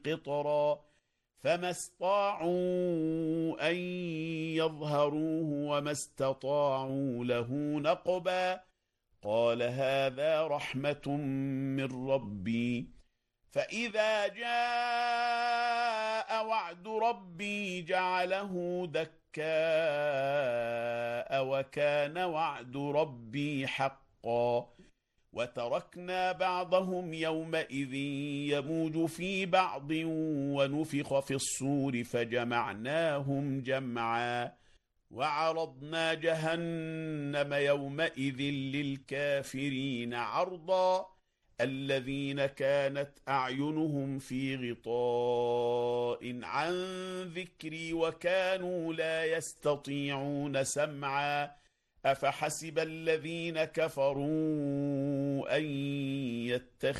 قطرا فما استطاعوا أن يظهروه وما استطاعوا له نقبا قال هذا رحمة من ربي فإذا جاء وعد ربي جعله دكاء وكان وعد ربي حقا وتركنا بعضهم يومئذ يموج في بعض ونفخ في الصور فجمعناهم جمعا وعرضنا جهنم يومئذ للكافرين عرضا الذين كانت أعينهم في غطاء عن ذكري وكانوا لا يستطيعون سمعا أفحسب الذين كفروا أن يتخذوا